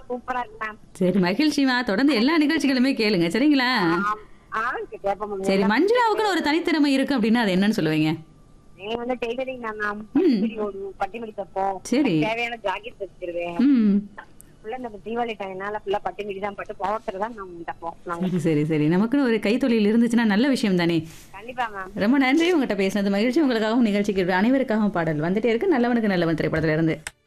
சூப்பரா இருக்கு மேம். சரி மகிழ்ச்சிமா. தொடர்ந்து எல்லா நிகழ்ச்சிகளுமே கேளுங்க சரிங்களா? ஆம். ஆ கேட்போம் சரி மேம். மஞ்சுளாவுக்குன்னு ஒரு தனித்திறமை இருக்கு அப்படின்னா அது என்னன்னு சொல்லுவீங்க? நீங்க வந்து டெய்லரிங் தான் மேம். ம். பட்டுமிடி ஓடும், பட்டுமிடி தைப்போம். சரி. எனக்கு தேவையான ஜாக்கெட் தச்சிருவேன். ம். ஃபுல்லா இந்த தீபாவளி டைம்னால ஃபுல்லா பட்டுமிடி தான் பட்டு பாவாடை தான் நாங்க தைப்போம் நாங்க. சரி சரி சரி. நமக்குன்னு ஒரு கைத்தொழில் இருந்துச்சுன்னா நல்ல விஷயம் தானே. கண்டிப்பா மேம். ரொம்ப நன்றி உங்ககிட்ட பேசினது மகிழ்ச்சி. உங்களுக்காகவும் நிகழ்ச்சிக்கு அனைவருக்காகவும் பாடல் வந்துட்டே இருக்கு. நல்லவனுக்கு நல்லவன் திரைப்படத்துல இருந்து.